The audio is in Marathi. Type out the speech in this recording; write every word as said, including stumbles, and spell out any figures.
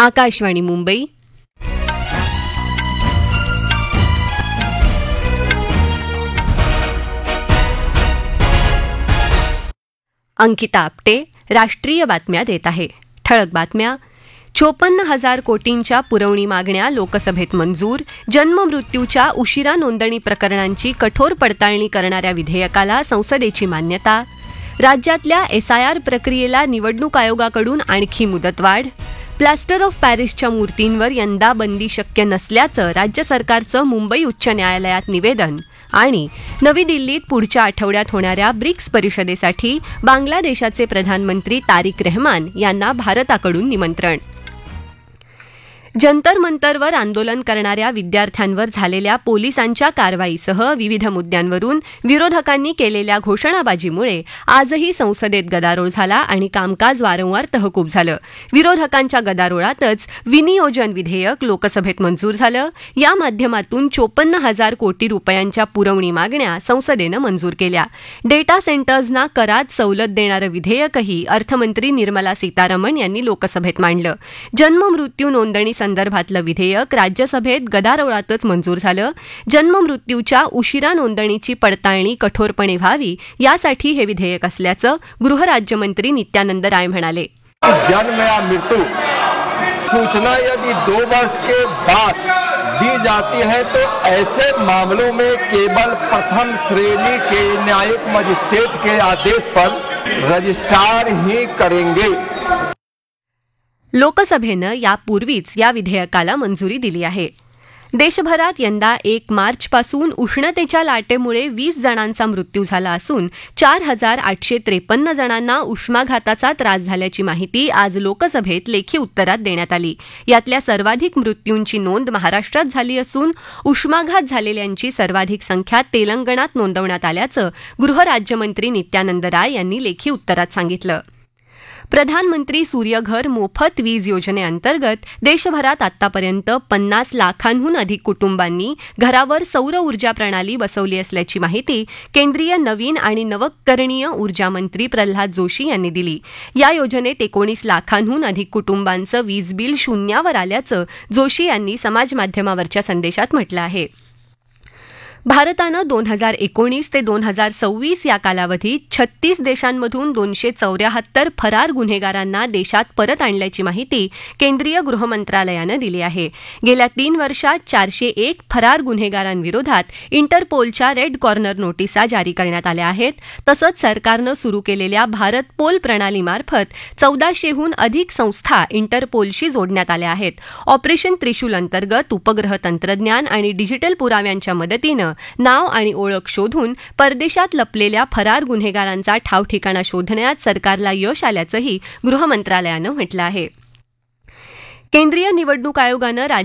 आकाशवाणी मुंबई. अंकिता आपटे राष्ट्रीय बातम्या देत आहे. ठळक बातम्या. चोपन्न हजार कोटींच्या पुरवणी मागण्या लोकसभेत मंजूर. जन्ममृत्यूच्या उशिरा नोंदणी प्रकरणांची कठोर पडताळणी करणाऱ्या विधेयकाला संसदेची मान्यता. राज्यातल्या एसआयआर प्रक्रियेला निवडणूक आयोगाकडून आणखी मुदतवाढ. प्लास्टर ऑफ पॅरिसच्या मूर्तींवर यंदा बंदी शक्य नसल्याचं राज्य सरकारचं मुंबई उच्च न्यायालयात निवेदन. आणि नवी दिल्लीत पुढच्या आठवड्यात होणाऱ्या ब्रिक्स परिषदेसाठी बांगलादेशाचे प्रधानमंत्री तारिक रेहमान यांना भारताकडून निमंत्रण. जंतर मंतरवर आंदोलन करणाऱ्या विद्यार्थ्यांवर झालेल्या पोलिसांच्या कारवाईसह विविध मुद्द्यांवरून विरोधकांनी केलेल्या घोषणाबाजीमुळे आजही संसदेत गदारोळ झाला आणि कामकाज वारंवार तहकूब झालं. विरोधकांच्या गदारोळातच विनियोजन विधेयक लोकसभेत मंजूर झालं. या माध्यमातून चोपन्न हजार कोटी रुपयांच्या पुरवणी मागण्या संसदेनं मंजूर केल्या. डेटा सेंटर्सना करात सवलत देणारं विधेयकही अर्थमंत्री निर्मला सीतारामन यांनी लोकसभेत मांडलं. जन्ममृत्यू नोंदणी संदर्भातलं विधेयक राज्यसभेत गदारोळातच मंजूर झालं. जन्ममृत्यूच्या उशिरा नोंदणीची पडताळणी कठोरपणे व्हावी यासाठी हे विधेयक असल्याचं गृहराज्यमंत्री नित्यानंद राय म्हणाले. जन्म या मृत्यु सूचना यदि दो वर्ष के बाद दी जाती है तो ऐसे मामलों में केवल प्रथम श्रेणी के न्यायिक मजिस्ट्रेट के आदेश पर रजिस्ट्रार ही करेंगे. लोकसभेनं यापूर्वीच या विधेयकाला मंजुरी दिली आहे. देशभरात यंदा एक मार्चपासून उष्णतेच्या लाटेमुळे वीस जणांचा मृत्यू झाला असून चार हजार आठशे त्रेपन्न जणांना उष्माघाताचा त्रास झाल्याची माहिती आज लोकसभेत लेखी उत्तरात देण्यात आली. यातल्या सर्वाधिक मृत्यूंची नोंद महाराष्ट्रात झाली असून उष्माघात झालेल्यांची सर्वाधिक संख्या तेलंगणात नोंदवण्यात आल्याचं गृहराज्यमंत्री नित्यानंद राय यांनी लेखी उत्तरात सांगितलं. प्रधानमंत्री सूर्यघर मोफत वीज योजनेअंतर्गत देशभरात आतापर्यंत पन्नास लाखांहून अधिक कुटुंबांनी घरावर सौर ऊर्जा प्रणाली बसवली असल्याची माहिती केंद्रीय नवीन आणि नवकरणीय ऊर्जा मंत्री प्रल्हाद जोशी यांनी दिली. या योजनेत एकोणीस लाखांहून अधिक कुटुंबांचं वीज बिल शून्यावर आल्याचं जोशी यांनी समाजमाध्यमावरच्या संदेशात म्हटलं आहे. भारतानं दोन हजार एकोणीस ते दोन हजार सव्वीस या कालावधीत छत्तीस देशांमधून दोनशे चौऱ्याहत्तर फरार गुन्हेगारांना देशात परत आणल्याची माहिती केंद्रीय गृहमंत्रालयानं दिली आहे. गेल्या तीन वर्षात चारशे एक फरार गुन्हेगारांविरोधात इंटरपोलच्या रेड कॉर्नर नोटिसा जारी करण्यात आल्या आहेत. तसंच सरकारनं सुरू केलेल्या भारत पोल प्रणालीमार्फत चौदाशेहून अधिक संस्था इंटरपोलशी जोडण्यात आल्या आहेत. ऑपरेशन त्रिशूल अंतर्गत उपग्रह तंत्रज्ञान आणि डिजिटल पुराव्यांच्या मदतीनं नाव आणि ओळख शोधून परदेशात लपलेल्या फरार गुन्हेगारांचा ठावठिकाणा शोधण्यात सरकारला यश आल्याचंही गृहमंत्रालयानं म्हटलं आहे. केंद्रीय निवडणूक आयोगानं